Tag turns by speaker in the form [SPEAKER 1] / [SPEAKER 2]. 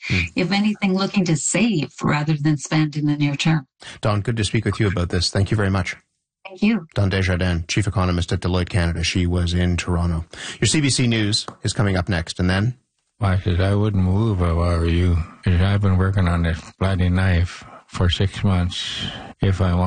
[SPEAKER 1] if anything, looking to save rather than spend in the near term.
[SPEAKER 2] Dawn, good to speak with you about this. Thank you very much.
[SPEAKER 1] Thank you.
[SPEAKER 2] Dawn Desjardins, Chief Economist at Deloitte Canada. She was in Toronto. Your CBC News is coming up next, and then?
[SPEAKER 3] Well, I said, I wouldn't move if I were you. I've been working on this bloody knife for 6 months. If I want